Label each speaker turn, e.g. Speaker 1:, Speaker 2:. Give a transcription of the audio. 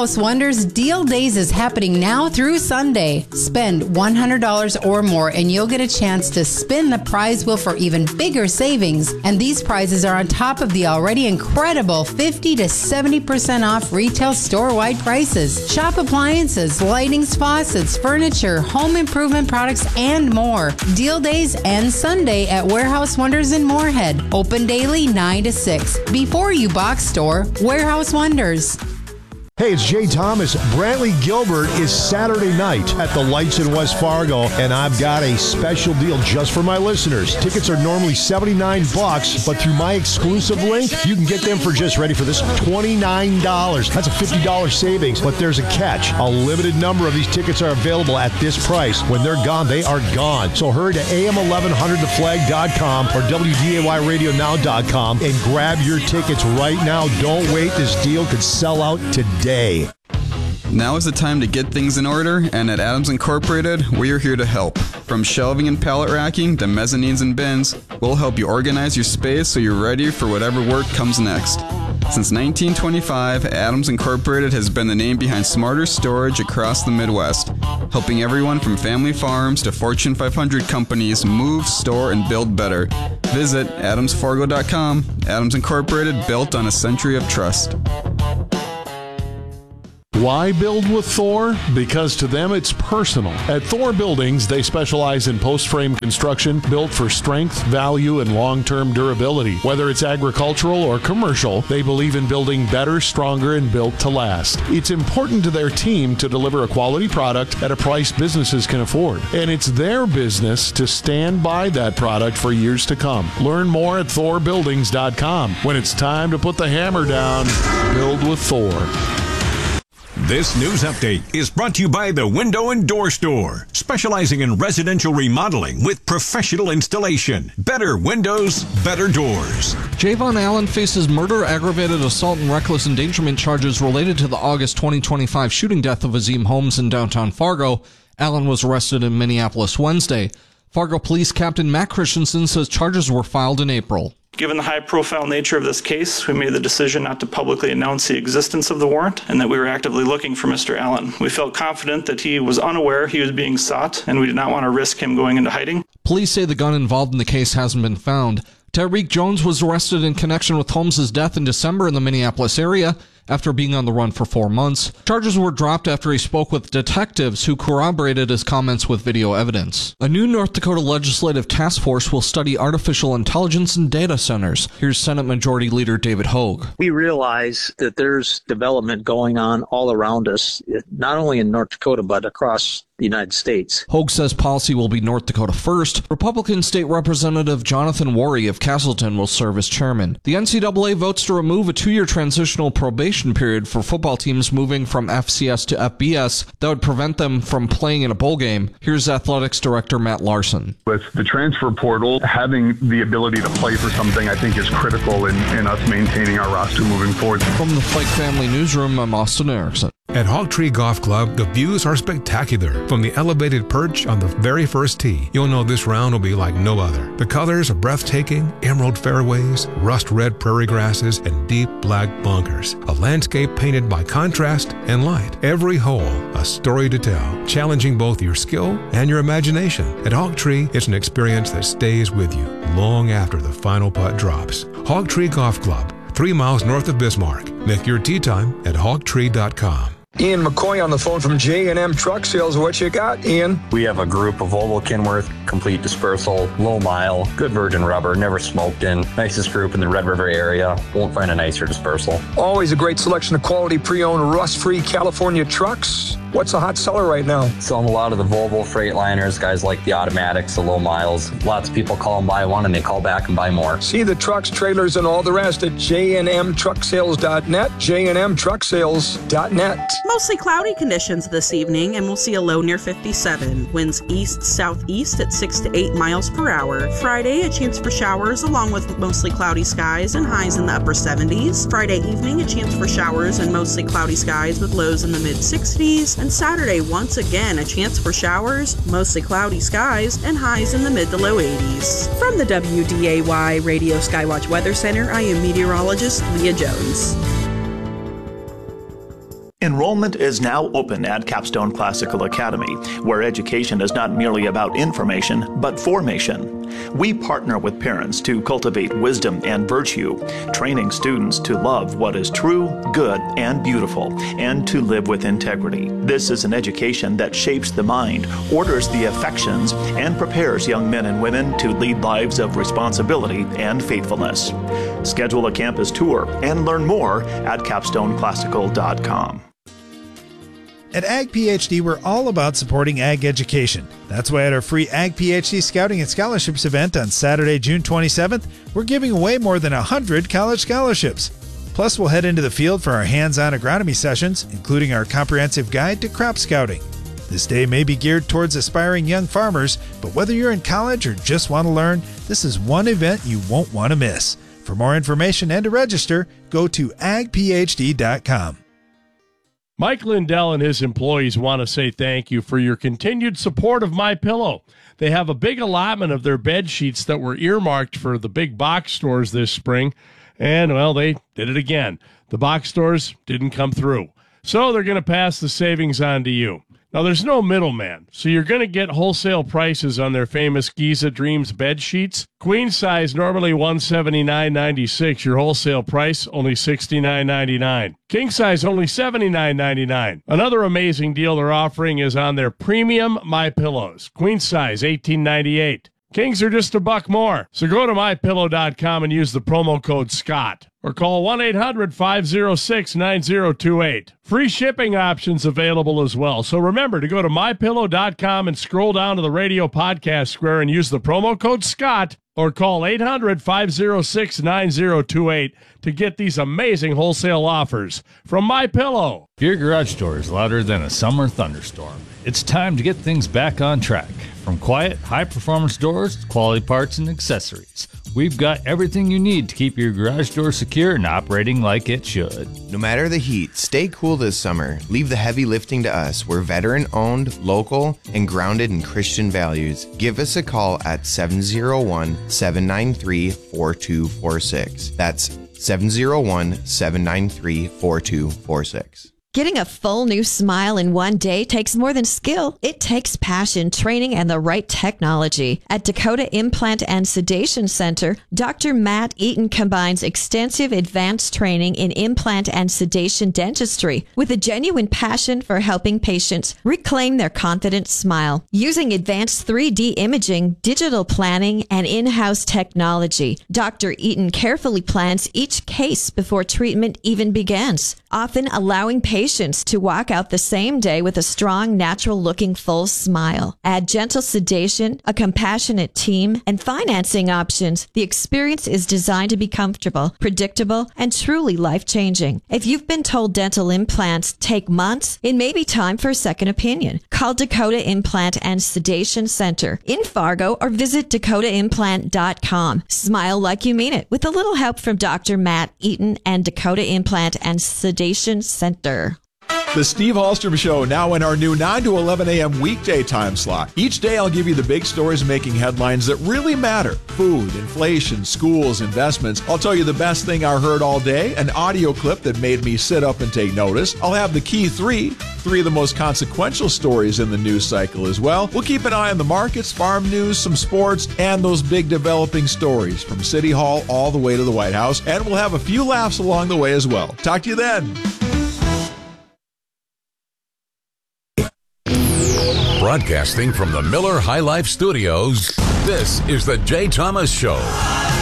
Speaker 1: Warehouse Wonders Deal Days is happening now through Sunday. Spend $100 or more and you'll get a chance to spin the prize wheel for even bigger savings. And these prizes are on top of the already incredible 50 to 70% off retail store-wide prices. Shop appliances, lightings, faucets, furniture, home improvement products, and more. Deal Days end Sunday at Warehouse Wonders in Moorhead. Open daily 9 to 6. Before you box store, Warehouse Wonders.
Speaker 2: Hey, it's Jay Thomas. Brantley Gilbert is Saturday night at the Lights in West Fargo, and I've got a special deal just for my listeners. Tickets are normally $79, but through my exclusive link, you can get them for just, ready for this, $29. That's a $50 savings, but there's a catch. A limited number of these tickets are available at this price. When they're gone, they are gone. So hurry to am1100theflag.com or wdayradionow.com and grab your tickets right now. Don't wait. This deal could sell out today.
Speaker 3: Now is the time to get things in order, and at Adams Incorporated, we are here to help. From shelving and pallet racking to mezzanines and bins, we'll help you organize your space so you're ready for whatever work comes next. Since 1925, Adams Incorporated has been the name behind smarter storage across the Midwest, helping everyone from family farms to Fortune 500 companies move, store, and build better. Visit adamsfargo.com. Adams Incorporated, built on a century of trust.
Speaker 4: Why build with Thor? Because to them it's personal. At Thor Buildings, they specialize in post-frame construction built for strength, value, and long-term durability. Whether it's agricultural or commercial, they believe in building better, stronger, and built to last. It's important to their team to deliver a quality product at a price businesses can afford. And it's their business to stand by that product for years to come. Learn more at thorbuildings.com. When it's time to put the hammer down, build with Thor.
Speaker 5: This news update is brought to you by the Window and Door Store, specializing in residential remodeling with professional installation. Better windows, better doors.
Speaker 6: Javon Allen faces murder, aggravated assault, and reckless endangerment charges related to the August 2025 shooting death of Azim Holmes in downtown Fargo. Allen was arrested in Minneapolis Wednesday. Fargo Police Captain Matt Christensen says charges were filed in April.
Speaker 7: Given the high-profile nature of this case, we made the decision not to publicly announce the existence of the warrant and that we were actively looking for Mr. Allen. We felt confident that he was unaware he was being sought, and we did not want to risk him going into hiding.
Speaker 6: Police say the gun involved in the case hasn't been found. Tyreek Jones was arrested in connection with Holmes' death in December in the Minneapolis area after being on the run for 4 months. Charges were dropped after he spoke with detectives who corroborated his comments with video evidence. A new North Dakota legislative task force will study artificial intelligence in data centers. Here's Senate Majority Leader David Hogue.
Speaker 8: We realize that there's development going on all around us, not only in North Dakota, but across the United States.
Speaker 6: Hogue says policy will be North Dakota first. Republican State Representative Jonathan Worry of Castleton will serve as chairman. The NCAA votes to remove a 2-year transitional probation period for football teams moving from FCS to FBS that would prevent them from playing in a bowl game. Here's Athletics Director Matt Larson.
Speaker 9: With the transfer portal, having the ability to play for something I think is critical in us maintaining our roster moving forward.
Speaker 6: From the Fike Family Newsroom, I'm Austin Erickson.
Speaker 10: At Hog Tree Golf Club, the views are spectacular. From the elevated perch on the very first tee, you'll know this round will be like no other. The colors are breathtaking: emerald fairways, rust-red prairie grasses, and deep black bunkers. A landscape painted by contrast and light. Every hole, a story to tell, challenging both your skill and your imagination. At Hog Tree, it's an experience that stays with you long after the final putt drops. Hog Tree Golf Club, 3 miles north of Bismarck. Make your tee time at hogtree.com.
Speaker 11: Ian McCoy on the phone from J&M Truck Sales. What you got, Ian?
Speaker 12: We have a group of Volvo Kenworth, complete dispersal, low mile, good virgin rubber, never smoked in. Nicest group in the Red River area. Won't find a nicer dispersal.
Speaker 11: Always a great selection of quality pre-owned, rust-free California trucks. What's a hot seller right now?
Speaker 12: Selling a lot of the Volvo Freightliners, guys like the automatics, the low miles. Lots of people call and buy one, and they call back and buy more.
Speaker 11: See the trucks, trailers, and all the rest at jnmtrucksales.net, jnmtrucksales.net.
Speaker 13: Mostly cloudy conditions this evening, and we'll see a low near 57. Winds east-southeast at 6 to 8 miles per hour. Friday, a chance for showers along with mostly cloudy skies and highs in the upper 70s. Friday evening, a chance for showers and mostly cloudy skies with lows in the mid-60s. And Saturday, once again, a chance for showers, mostly cloudy skies, and highs in the mid to low 80s. From the WDAY Radio Skywatch Weather Center, I am meteorologist Leah Jones.
Speaker 14: Enrollment is now open at Capstone Classical Academy, where education is not merely about information, but formation. We partner with parents to cultivate wisdom and virtue, training students to love what is true, good, and beautiful, and to live with integrity. This is an education that shapes the mind, orders the affections, and prepares young men and women to lead lives of responsibility and faithfulness. Schedule a campus tour and learn more at capstoneclassical.com.
Speaker 15: At Ag PhD, we're all about supporting ag education. That's why at our free Ag PhD Scouting and Scholarships event on Saturday, June 27th, we're giving away more than 100 college scholarships. Plus, we'll head into the field for our hands-on agronomy sessions, including our comprehensive guide to crop scouting. This day may be geared towards aspiring young farmers, but whether you're in college or just want to learn, this is one event you won't want to miss. For more information and to register, go to agphd.com.
Speaker 16: Mike Lindell and his employees want to say thank you for your continued support of MyPillow. They have a big allotment of their bed sheets that were earmarked for the big box stores this spring, and, well, they did it again. The box stores didn't come through, so they're going to pass the savings on to you. Now, there's no middleman, so you're going to get wholesale prices on their famous Giza Dreams bed sheets. Queen size, normally $179.96. Your wholesale price, only $69.99. King size, only $79.99. Another amazing deal they're offering is on their premium MyPillows. Queen size, $18.98. Kings are just $1 more. So go to MyPillow.com and use the promo code SCOTT. Or call 1-800-506-9028. Free shipping options available as well. So remember to go to MyPillow.com and scroll down to the radio podcast square and use the promo code SCOTT. Or call 800-506-9028 to get these amazing wholesale offers from MyPillow.
Speaker 17: Your garage door is louder than a summer thunderstorm. It's time to get things back on track. From quiet, high-performance doors to quality parts and accessories, we've got everything you need to keep your garage door secure and operating like it should.
Speaker 18: No matter the heat, stay cool this summer. Leave the heavy lifting to us. We're veteran-owned, local, and grounded in Christian values. Give us a call at 701-793-4246. That's 701-793-4246.
Speaker 19: Getting a full new smile in one day takes more than skill. It takes passion, training, and the right technology. At Dakota Implant and Sedation Center, Dr. Matt Eaton combines extensive advanced training in implant and sedation dentistry with a genuine passion for helping patients reclaim their confident smile. Using advanced 3D imaging, digital planning, and in-house technology, Dr. Eaton carefully plans each case before treatment even begins, often allowing patients to walk out the same day with a strong, natural-looking full smile. Add gentle sedation, a compassionate team, and financing options. The experience is designed to be comfortable, predictable, and truly life-changing. If you've been told dental implants take months, it may be time for a second opinion. Call Dakota Implant and Sedation Center in Fargo or visit dakotaimplant.com. Smile like you mean it with a little help from Dr. Matt Eaton and Dakota Implant and Sedation Center.
Speaker 20: The Steve Hallstrom Show, now in our new 9 to 11 a.m. weekday time slot. Each day I'll give you the big stories making headlines that really matter. Food, inflation, schools, investments. I'll tell you the best thing I heard all day, an audio clip that made me sit up and take notice. I'll have the key three of the most consequential stories in the news cycle as well. We'll keep an eye on the markets, farm news, some sports, and those big developing stories from City Hall all the way to the White House. And we'll have a few laughs along the way as well. Talk to you then.
Speaker 5: Broadcasting from the Miller High Life Studios, this is the Jay Thomas Show.